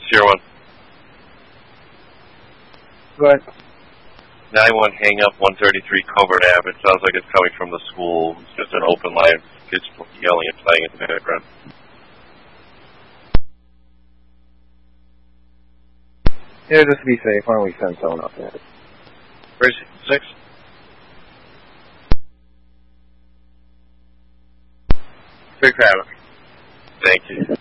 Sierra 1. Go ahead. 9-1 hang up 133 Covert Ave. It sounds like it's coming from the school. It's just an open line. Kids yelling and playing in the background. Yeah, just to be safe, why don't we send someone up there? Where's 6? Big Adam. Thank you.